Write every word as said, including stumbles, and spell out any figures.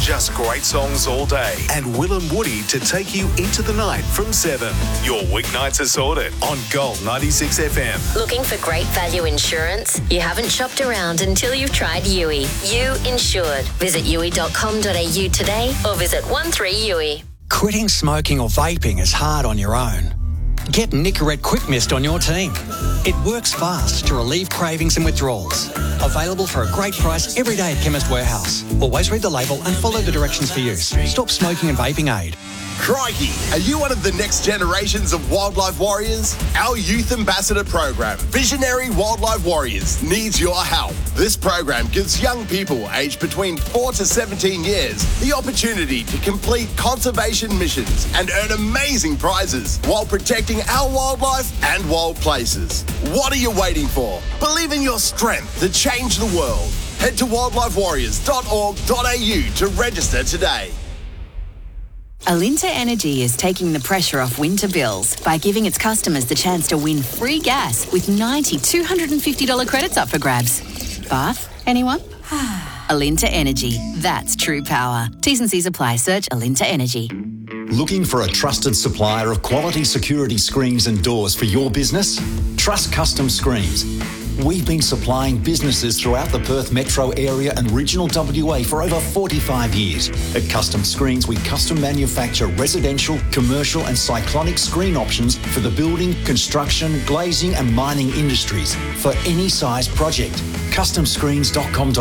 Just great songs all day. And Will and Woody to take you into the night from seven. Your weeknights are sorted on Gold ninety-six F M. Looking for great value insurance? You haven't shopped around until you've tried U I. You Insured. Visit U I dot com dot A U today or visit one three U I. Quitting smoking or vaping is hard on your own. Get Nicorette Quick Mist on your team. It works fast to relieve cravings and withdrawals. Available for a great price every day at Chemist Warehouse. Always read the label and follow the directions for use. Stop smoking and vaping aid. Crikey, are you one of the next generations of wildlife warriors? Our Youth Ambassador program, Visionary Wildlife Warriors, needs your help. This program gives young people aged between four to seventeen years the opportunity to complete conservation missions and earn amazing prizes while protecting our wildlife and wild places. What are you waiting for? Believe in your strength to change the world. Head to wildlife warriors dot org dot A U to register today. Alinta Energy is taking the pressure off winter bills by giving its customers the chance to win free gas with ninety two hundred fifty dollars credits up for grabs. Bath? Anyone? Alinta Energy. That's true power. T's and C's apply. Search Alinta Energy. Looking for a trusted supplier of quality security screens and doors for your business? Trust Custom Screens. We've been supplying businesses throughout the Perth metro area and regional W A for over forty-five years. At Custom Screens, we custom manufacture residential, commercial and cyclonic screen options for the building, construction, glazing and mining industries for any size project. custom screens dot com